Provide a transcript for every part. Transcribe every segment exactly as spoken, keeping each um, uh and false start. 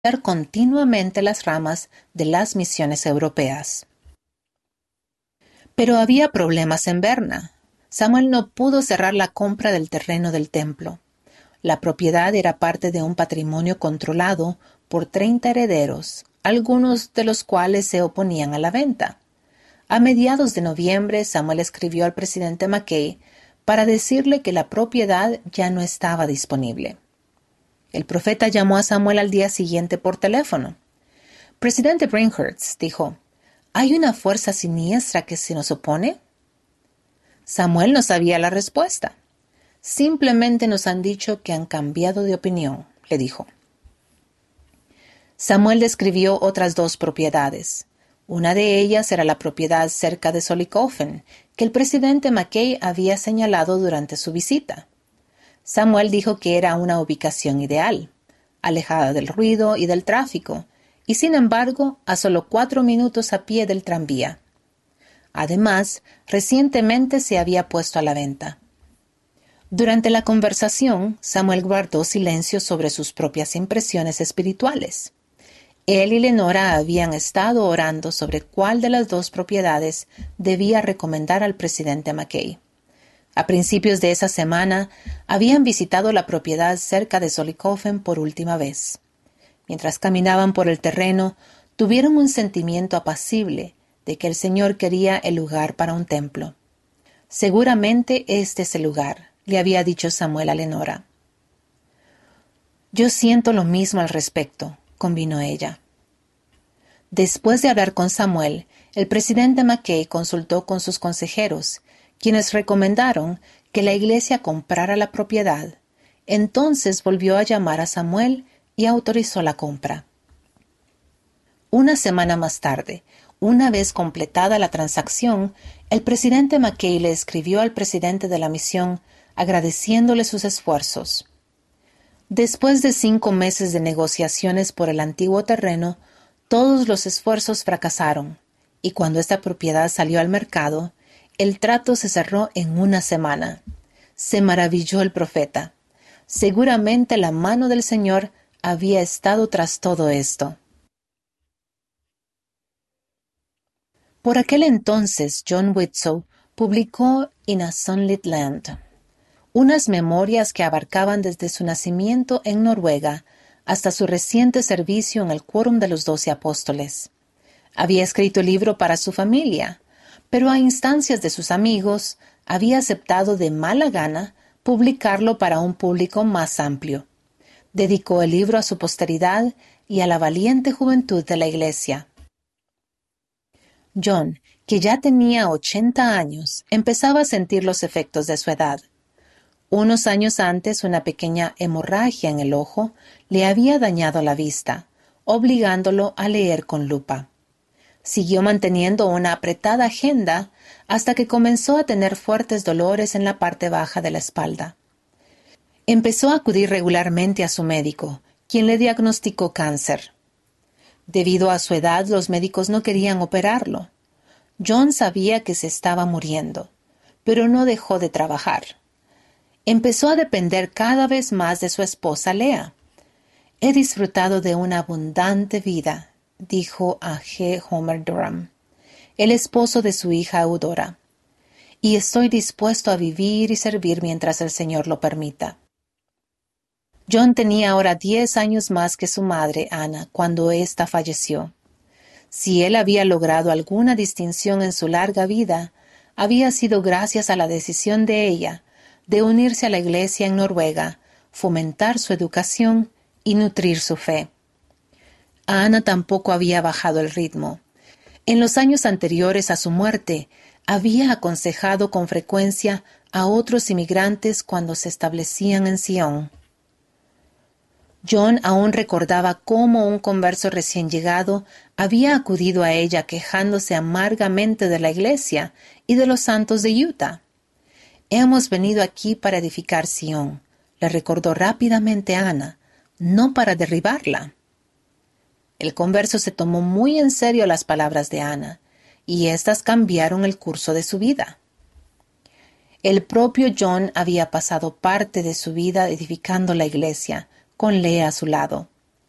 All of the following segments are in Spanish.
continuamente las ramas de las misiones europeas. Pero había problemas en Berna. Samuel no pudo cerrar la compra del terreno del templo. La propiedad era parte de un patrimonio controlado por treinta herederos, algunos de los cuales se oponían a la venta. A mediados de noviembre, Samuel escribió al presidente Mackay para decirle que la propiedad ya no estaba disponible. El profeta llamó a Samuel al día siguiente por teléfono. «Presidente Brinkhurst», dijo, «¿hay una fuerza siniestra que se nos opone?» Samuel no sabía la respuesta. «Simplemente nos han dicho que han cambiado de opinión», le dijo. Samuel describió otras dos propiedades. Una de ellas era la propiedad cerca de Zollikofen, que el presidente Mackay había señalado durante su visita. Samuel dijo que era una ubicación ideal, alejada del ruido y del tráfico, y sin embargo a solo cuatro minutos a pie del tranvía. Además, recientemente se había puesto a la venta. Durante la conversación, Samuel guardó silencio sobre sus propias impresiones espirituales. Él y Lenora habían estado orando sobre cuál de las dos propiedades debía recomendar al presidente Mackay. A principios de esa semana, habían visitado la propiedad cerca de Zollikofen por última vez. Mientras caminaban por el terreno, tuvieron un sentimiento apacible de que el Señor quería el lugar para un templo. «Seguramente este es el lugar», le había dicho Samuel a Lenora. «Yo siento lo mismo al respecto», convino ella. Después de hablar con Samuel, el presidente Mackay consultó con sus consejeros, quienes recomendaron que la iglesia comprara la propiedad. Entonces volvió a llamar a Samuel y autorizó la compra. Una semana más tarde, una vez completada la transacción, el presidente Mackay le escribió al presidente de la misión agradeciéndole sus esfuerzos. Después de cinco meses de negociaciones por el antiguo terreno, todos los esfuerzos fracasaron, y cuando esta propiedad salió al mercado, el trato se cerró en una semana. Se maravilló el profeta. Seguramente la mano del Señor había estado tras todo esto. Por aquel entonces, John Widtsoe publicó In a Sunlit Land, unas memorias que abarcaban desde su nacimiento en Noruega hasta su reciente servicio en el Quórum de los Doce Apóstoles. Había escrito el libro para su familia, pero a instancias de sus amigos había aceptado de mala gana publicarlo para un público más amplio. Dedicó el libro a su posteridad y a la valiente juventud de la Iglesia. John, que ya tenía ochenta años, empezaba a sentir los efectos de su edad. Unos años antes, una pequeña hemorragia en el ojo le había dañado la vista, obligándolo a leer con lupa. Siguió manteniendo una apretada agenda hasta que comenzó a tener fuertes dolores en la parte baja de la espalda. Empezó a acudir regularmente a su médico, quien le diagnosticó cáncer. Debido a su edad, los médicos no querían operarlo. John sabía que se estaba muriendo, pero no dejó de trabajar. Empezó a depender cada vez más de su esposa Lea. «He disfrutado de una abundante vida», dijo a G. Homer Durham, el esposo de su hija Eudora, «y estoy dispuesto a vivir y servir mientras el Señor lo permita». John tenía ahora diez años más que su madre, Ana, cuando ésta falleció. Si él había logrado alguna distinción en su larga vida, había sido gracias a la decisión de ella de unirse a la Iglesia en Noruega, fomentar su educación y nutrir su fe. A Ana tampoco había bajado el ritmo. En los años anteriores a su muerte, había aconsejado con frecuencia a otros inmigrantes cuando se establecían en Sion. John aún recordaba cómo un converso recién llegado había acudido a ella quejándose amargamente de la Iglesia y de los santos de Utah. «Hemos venido aquí para edificar Sion», le recordó rápidamente a Ana, «no para derribarla». El converso se tomó muy en serio las palabras de Ana, y éstas cambiaron el curso de su vida. El propio John había pasado parte de su vida edificando la iglesia, con Lea a su lado.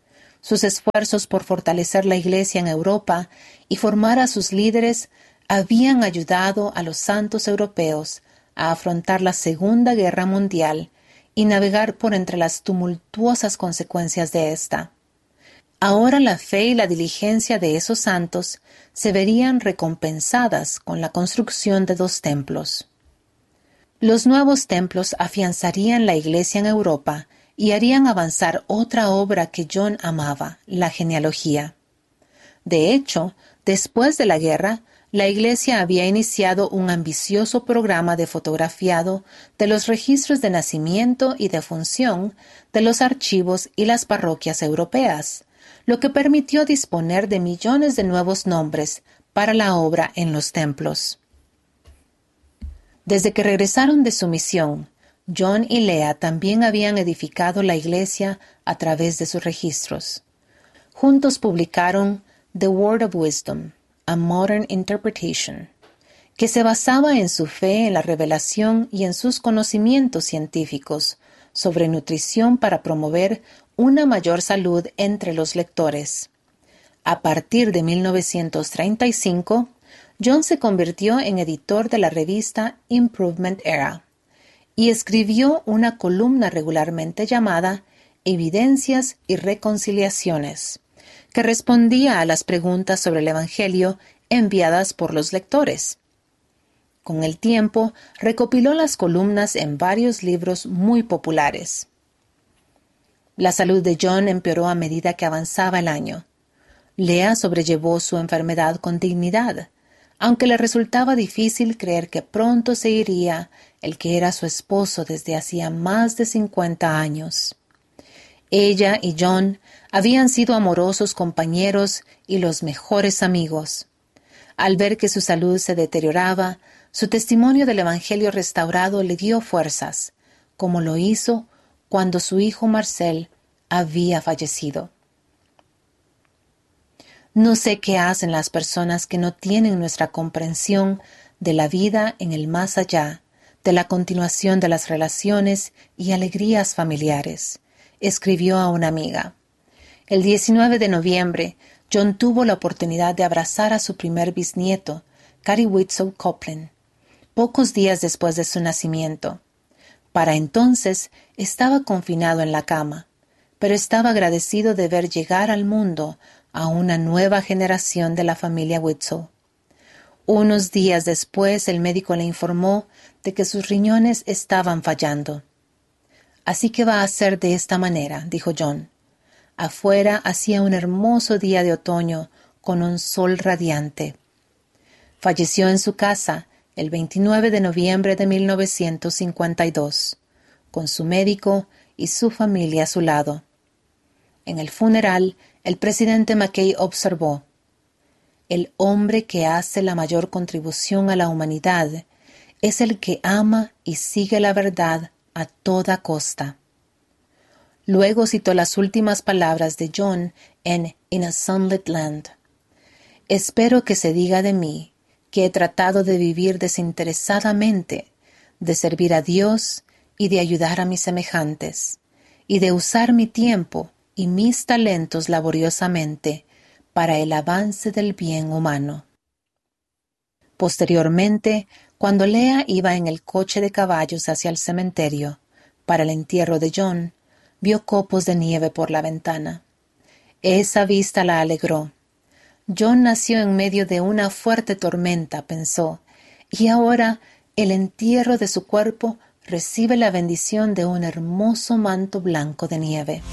Sus esfuerzos por fortalecer la Iglesia en Europa y formar a sus líderes habían ayudado a los santos europeos a afrontar la Segunda Guerra Mundial y navegar por entre las tumultuosas consecuencias de esta. Ahora la fe y la diligencia de esos santos se verían recompensadas con la construcción de dos templos. Los nuevos templos afianzarían la Iglesia en Europa y harían avanzar otra obra que John amaba, la genealogía. De hecho, después de la guerra, la Iglesia había iniciado un ambicioso programa de fotografiado de los registros de nacimiento y defunción de los archivos y las parroquias europeas, lo que permitió disponer de millones de nuevos nombres para la obra en los templos. Desde que regresaron de su misión, John y Leah también habían edificado la Iglesia a través de sus registros. Juntos publicaron The Word of Wisdom, A Modern Interpretation, que se basaba en su fe en la revelación y en sus conocimientos científicos sobre nutrición para promover una mayor salud entre los lectores. A partir de mil novecientos treinta y cinco, John se convirtió en editor de la revista Improvement Era y escribió una columna regularmente llamada Evidencias y Reconciliaciones, que respondía a las preguntas sobre el Evangelio enviadas por los lectores. Con el tiempo, recopiló las columnas en varios libros muy populares. La salud de John empeoró a medida que avanzaba el año. Leah sobrellevó su enfermedad con dignidad, aunque le resultaba difícil creer que pronto se iría el que era su esposo desde hacía más de cincuenta años. Ella y John habían sido amorosos compañeros y los mejores amigos. Al ver que su salud se deterioraba, su testimonio del Evangelio restaurado le dio fuerzas, como lo hizo cuando su hijo Marcel había fallecido. No sé qué hacen las personas que no tienen nuestra comprensión de la vida en el más allá, de la continuación de las relaciones y alegrías familiares, escribió a una amiga. El diecinueve de noviembre, John tuvo la oportunidad de abrazar a su primer bisnieto, Cary Whitsoe Copeland, pocos días después de su nacimiento. Para entonces estaba confinado en la cama, pero estaba agradecido de ver llegar al mundo a una nueva generación de la familia Whitsoe. Unos días después el médico le informó de que sus riñones estaban fallando. Así que va a ser de esta manera, dijo John. Afuera hacía un hermoso día de otoño con un sol radiante. Falleció en su casa el veintinueve de noviembre de mil novecientos cincuenta y dos, con su médico y su familia a su lado. En el funeral, el presidente McKay observó: «El hombre que hace la mayor contribución a la humanidad es el que ama y sigue la verdad a toda costa». Luego citó las últimas palabras de John en In a Sunlit Land. «Espero que se diga de mí que he tratado de vivir desinteresadamente, de servir a Dios y de ayudar a mis semejantes, y de usar mi tiempo y mis talentos laboriosamente para el avance del bien humano». Posteriormente, cuando Leah iba en el coche de caballos hacia el cementerio para el entierro de John, vio copos de nieve por la ventana. Esa vista la alegró. John nació en medio de una fuerte tormenta, pensó, y ahora el entierro de su cuerpo recibe la bendición de un hermoso manto blanco de nieve.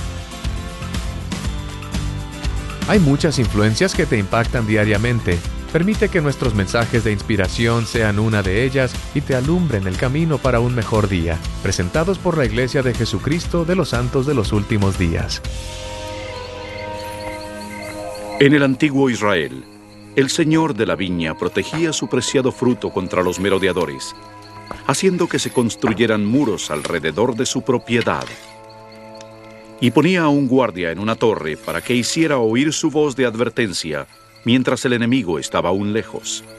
Hay muchas influencias que te impactan diariamente. Permite que nuestros mensajes de inspiración sean una de ellas y te alumbren el camino para un mejor día. Presentados por la Iglesia de Jesucristo de los Santos de los Últimos Días. En el antiguo Israel, el señor de la viña protegía su preciado fruto contra los merodeadores, haciendo que se construyeran muros alrededor de su propiedad. Y ponía a un guardia en una torre para que hiciera oír su voz de advertencia mientras el enemigo estaba aún lejos.